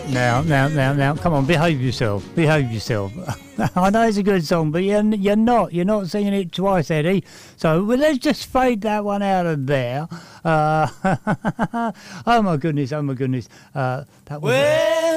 Now, come on, behave yourself. I know it's a good song, but you're not singing it twice, Eddie. So let's just fade that one out of there. Oh my goodness. That was